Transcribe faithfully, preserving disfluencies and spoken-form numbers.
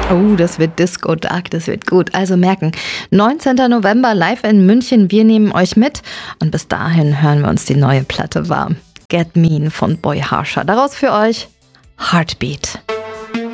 Oh, das wird Disco Dark, das wird gut. Also merken, neunzehnten November live in München, wir nehmen euch mit. Und bis dahin hören wir uns die neue Platte warm. Get Mean von Boy Harsher. Daraus für euch Heartbeat.